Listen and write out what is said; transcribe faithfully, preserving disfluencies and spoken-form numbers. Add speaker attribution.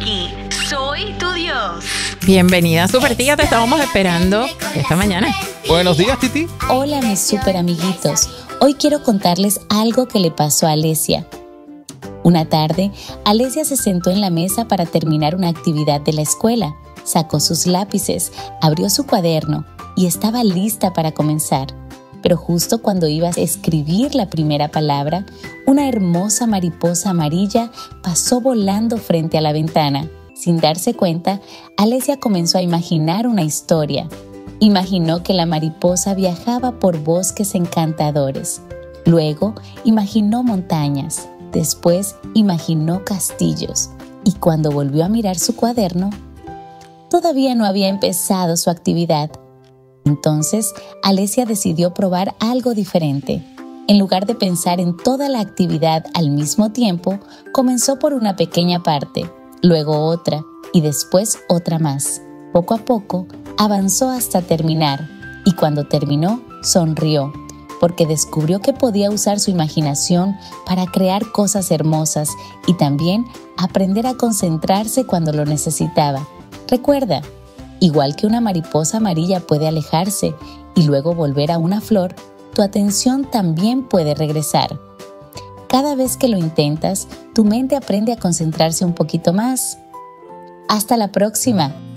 Speaker 1: aquí. Soy tu Dios.
Speaker 2: Bienvenida, Super Tía, te estábamos esperando esta mañana.
Speaker 3: Buenos días, Titi.
Speaker 4: Hola, mis super amiguitos. Hoy quiero contarles algo que le pasó a Alesia. Una tarde, Alesia se sentó en la mesa para terminar una actividad de la escuela. Sacó sus lápices, abrió su cuaderno y estaba lista para comenzar. Pero justo cuando iba a escribir la primera palabra, una hermosa mariposa amarilla pasó volando frente a la ventana. Sin darse cuenta, Alesia comenzó a imaginar una historia. Imaginó que la mariposa viajaba por bosques encantadores. Luego, imaginó montañas. Después, imaginó castillos. Y cuando volvió a mirar su cuaderno, todavía no había empezado su actividad. Entonces, Alesia decidió probar algo diferente. En lugar de pensar en toda la actividad al mismo tiempo, comenzó por una pequeña parte, luego otra y después otra más. Poco a poco, avanzó hasta terminar y cuando terminó, sonrió, porque descubrió que podía usar su imaginación para crear cosas hermosas y también aprender a concentrarse cuando lo necesitaba. Recuerda, igual que una mariposa amarilla puede alejarse y luego volver a una flor, tu atención también puede regresar. Cada vez que lo intentas, tu mente aprende a concentrarse un poquito más. Hasta la próxima.